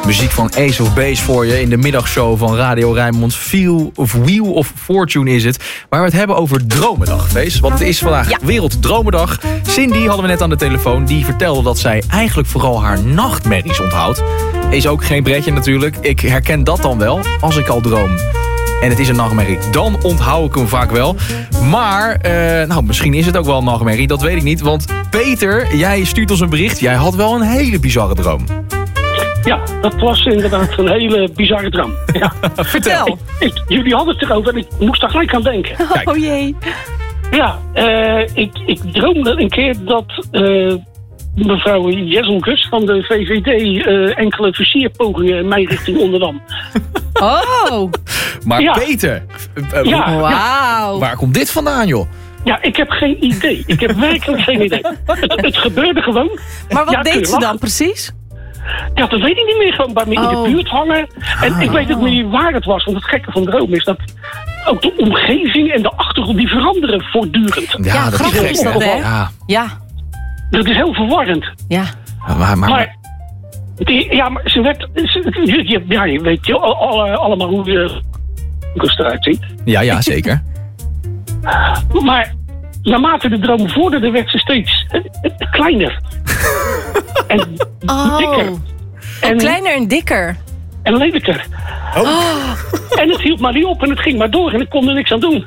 Muziek van Ace of Base voor je in de middagshow van Radio Rijnmond. Wheel of Fortune is het. Waar we het hebben over Dromendag, Fees. Want het is vandaag Werelddromendag. Cindy hadden we net aan de telefoon. Die vertelde dat zij eigenlijk vooral haar nachtmerries onthoudt. Is ook geen pretje natuurlijk. Ik herken dat dan wel als ik al droom. En het is een nachtmerrie. Dan onthoud ik hem vaak wel. Maar, misschien is het ook wel een nachtmerrie. Dat weet ik niet. Want Peter, jij stuurt ons een bericht. Jij had wel een hele bizarre droom. Ja, dat was inderdaad een hele bizarre droom. Ja. Vertel. Jullie hadden het erover en ik moest daar gelijk aan denken. Kijk. Oh jee. Ja, ik droomde een keer dat mevrouw Jesselgus van de VVD enkele versierpogingen in mijn richting ondernam. Oh. Maar Ja. Peter, Wauw. waar komt dit vandaan, joh? Ja, ik heb geen idee. Ik heb werkelijk geen idee. Het gebeurde gewoon. Maar wat Ja, kun deed je ze dan lachen? precies? Ja, dat weet ik niet meer. Gewoon bij me in de buurt hangen. En ik weet ook niet waar het was. Want het gekke van droom is dat ook de omgeving en de achtergrond die veranderen voortdurend. Ja, dat grappig gek, is dat, hè? Ja. Ja. Dat is heel verwarrend. Ja. Maar Maar ze werd... je weet allemaal hoe je eruit ziet. ja, zeker. Maar naarmate de droom vorderde, werd ze steeds kleiner. En dikker. En, Kleiner en dikker. en lelijker. En het hield maar niet op en het ging maar door en ik kon er niks aan doen.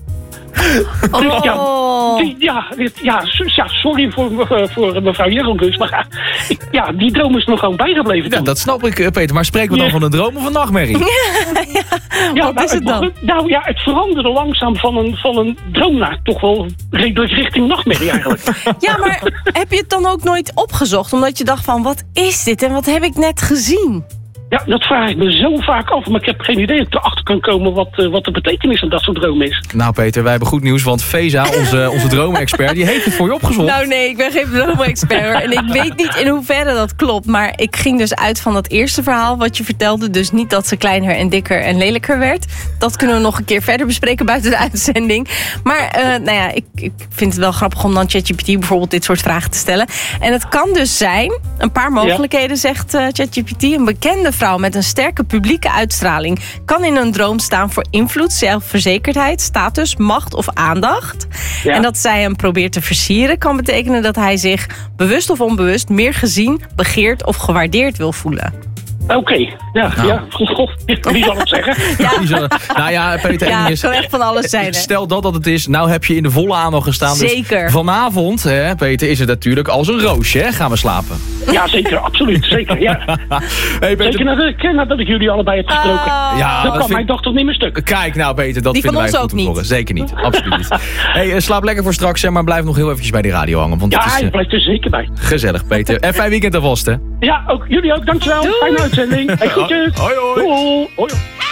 Oh. Sorry voor mevrouw Jerelgus, maar die droom is nog gewoon bijgebleven. Ja, toen. dat snap ik, Peter. Maar spreken we dan van een droom of een nachtmerrie? Wat is het dan? Het veranderde langzaam van een droom naar toch wel redelijk richting nachtmerrie eigenlijk. Ja, maar heb je het dan ook nooit opgezocht? Omdat je dacht van, wat is dit en wat heb ik net gezien? Ja, dat vraag ik me zo vaak af, maar ik heb geen idee dat ik erachter kan komen wat de betekenis van dat soort droom is. Nou, Peter, wij hebben goed nieuws, want Feza, onze dromen-expert, die heeft het voor je opgezocht. Nou nee, ik ben geen dromen-expert en ik weet niet in hoeverre dat klopt. Maar ik ging dus uit van dat eerste verhaal wat je vertelde. Dus niet dat ze kleiner en dikker en lelijker werd. Dat kunnen we nog een keer verder bespreken buiten de uitzending. Maar ik vind het wel grappig om dan ChatGPT bijvoorbeeld dit soort vragen te stellen. En het kan dus zijn, een paar mogelijkheden zegt ChatGPT, een bekende vrouw met een sterke publieke uitstraling kan in een droom staan voor invloed, zelfverzekerdheid, status, macht of aandacht. Ja. En dat zij hem probeert te versieren kan betekenen dat hij zich bewust of onbewust meer gezien, begeerd of gewaardeerd wil voelen. Oké, God, wie zal het zeggen? Peter, Ja, het kan echt van alles zijn. Hè? Stel dat het is, nou heb je in de volle aandacht gestaan. Zeker. Dus vanavond, hè, Peter, is het natuurlijk als een roosje, hè? Gaan we slapen. Ja, zeker, absoluut, zeker, ja. Hey, Peter, Zeker nadat ik jullie allebei heb gesproken. dat kan vind- mijn dochter niet meer stuk. Kijk nou, Peter, dat Die vinden van wij ons goed ook om te niet. horen. Zeker niet, absoluut niet. Hey, slaap lekker voor straks, hè, maar blijf nog heel eventjes bij die radio hangen. Want het Ja, is ik blijf er zeker bij. gezellig, Peter. En fijn weekend alvast, hè? Ja, ook jullie ook, dankjewel. Fijne uitzending. Hey, groetjes. Hoi, hoi. Doei. Hoi.